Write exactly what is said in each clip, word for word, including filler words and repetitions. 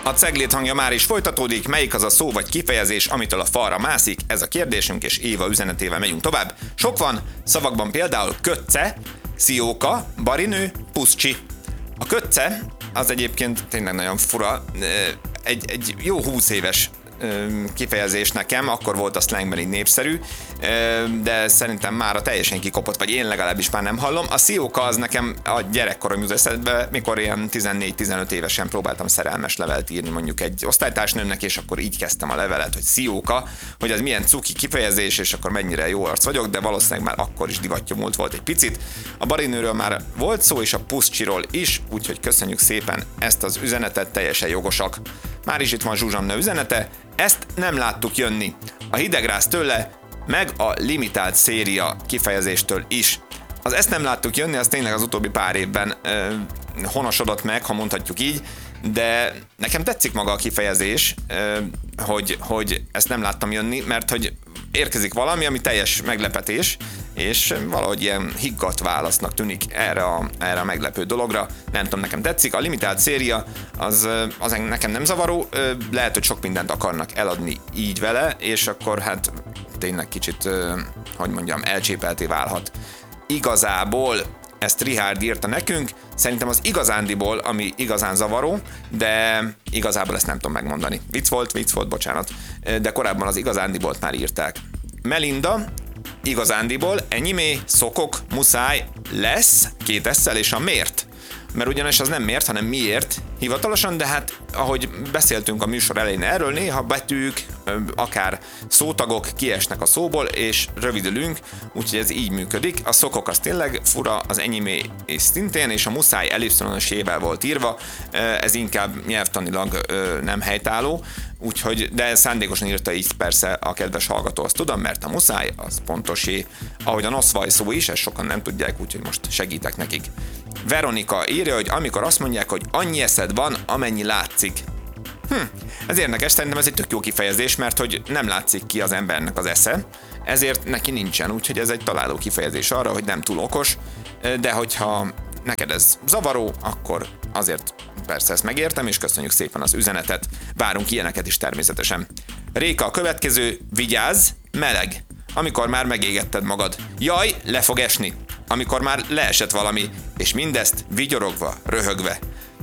A Ceglét hangja már is folytatódik, melyik az a szó vagy kifejezés, amitől a falra mászik? Ez a kérdésünk, és Éva üzenetével megyünk tovább. Sok van, szavakban például kötce, szióka, barinő, puszcsi. A kötce az egyébként tényleg nagyon fura, egy, egy jó húsz éves kifejezés nekem, akkor volt a slangben így népszerű, de szerintem már a teljesen kikopott, vagy én legalábbis már nem hallom. A szióka az nekem a gyerekkorom jut eszembe, mikor ilyen tizennégy-tizenöt évesen próbáltam szerelmes levelet írni mondjuk egy osztálytársnőmnek, és akkor így kezdtem a levelet, hogy szióka, hogy az milyen cuki kifejezés, és akkor mennyire jó arc vagyok, de valószínűleg már akkor is divattyomult volt egy picit. A barinőről már volt szó, és a puszcsiról is, úgyhogy köszönjük szépen ezt az üzenetet, teljesen jogosak. Már is itt van Zsuzsanna üzenete, ezt nem láttuk jönni. A hidegrász tőle, meg a limitált széria kifejezéstől is. Az ezt nem láttuk jönni, az tényleg az utóbbi pár évben ö, honosodott meg, ha mondhatjuk így, de nekem tetszik maga a kifejezés, ö, hogy, hogy ezt nem láttam jönni, mert hogy érkezik valami, ami teljes meglepetés, és valahogy ilyen higgadt válasznak tűnik erre a, erre a meglepő dologra. Nem tudom, nekem tetszik. A limitált széria az, az nekem nem zavaró, lehet, hogy sok mindent akarnak eladni így vele, és akkor hát tényleg kicsit, hogy mondjam, elcsépelté válhat. Igazából ezt Richard írta nekünk, szerintem az igazándiból, ami igazán zavaró, de igazából ezt nem tudom megmondani. Vicc volt, vicc volt, bocsánat, de korábban az igazándiból már írták. Melinda, igazándiból, enyimé, szokok, muszáj, lesz, két esszel, és a miért. Mert ugyanis az nem miért, hanem miért hivatalosan, de hát ahogy beszéltünk a műsor elején erről, néha betűk, akár szótagok kiesnek a szóból, és rövidülünk, úgyhogy ez így működik. A szokok az tényleg fura, az enyimé és szintén, és a muszáj elipszilonos ével volt írva, ez inkább nyelvtanilag nem helytálló, úgyhogy, de szándékosan írta így persze a kedves hallgató, azt tudom, mert a muszáj az pontosé, ahogy a noszvaj szó is, ezt sokan nem tudják, úgyhogy most segítek nekik. Veronika írja, hogy amikor azt mondják, hogy annyi eszed van, amennyi látszik. Hm, ez érdekes, szerintem ez egy tök jó kifejezés, mert hogy nem látszik ki az embernek az esze, ezért neki nincsen, úgyhogy ez egy találó kifejezés arra, hogy nem túl okos, de hogyha neked ez zavaró, akkor azért persze ezt megértem, és köszönjük szépen az üzenetet. Várunk ilyeneket is természetesen. Réka a következő, vigyázz, meleg. Amikor már megégetted magad. Jaj, le fog esni. Amikor már leesett valami, és mindezt vigyorogva, röhögve.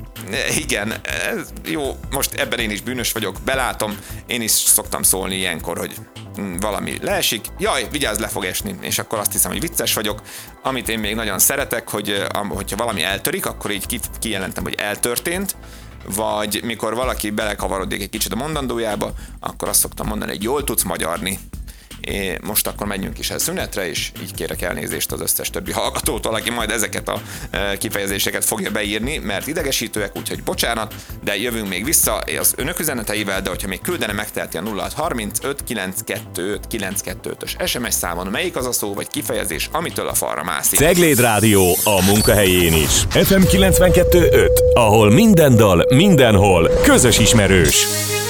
Igen, ez jó, most ebben én is bűnös vagyok, belátom, én is szoktam szólni ilyenkor, hogy valami leesik, jaj, vigyázz, le fog esni, és akkor azt hiszem, hogy vicces vagyok. Amit én még nagyon szeretek, hogy hogyha valami eltörik, akkor így kijelentem, hogy eltörtént, vagy mikor valaki belekavarodik egy kicsit a mondandójába, akkor azt szoktam mondani, hogy jól tudsz magyarni. É, most akkor menjünk is el szünetre, és így kérek elnézést az összes többi hallgatótól, aki majd ezeket a e, kifejezéseket fogja beírni, mert idegesítőek, úgyhogy bocsánat, de jövünk még vissza az önök üzeneteivel, de hogyha még küldene, megteheti a nulla hat harmincöt kilencszázkettőöt kilencszázkettőös es em es számon, melyik az a szó vagy kifejezés, amitől a falra mászik. Cegléd Rádió a munkahelyén is. ef em kilencvenkettő öt, ahol minden dal, mindenhol közös ismerős.